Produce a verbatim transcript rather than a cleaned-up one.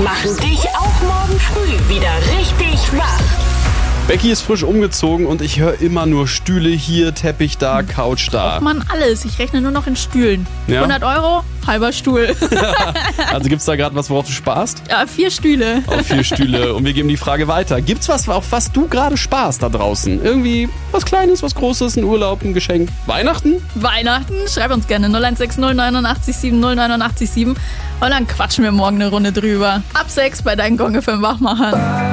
machen dich auch morgen früh wieder richtig wach. Becky ist frisch umgezogen und ich höre immer nur Stühle hier, Teppich da, Couch da. Braucht man alles. Ich rechne nur noch in Stühlen. Ja? hundert Euro, halber Stuhl. Also gibt's da gerade was, worauf du sparst? Ja, vier Stühle. Auf vier Stühle. Und wir geben die Frage weiter. Gibt's was, auf was du gerade sparst da draußen? Irgendwie was Kleines, was Großes, ein Urlaub, ein Geschenk? Weihnachten? Weihnachten? Schreib uns gerne null eins sechs null neun acht sieben null neun acht sieben und dann quatschen wir morgen eine Runde drüber. Ab sechs bei deinen Gong F M Wachmachern.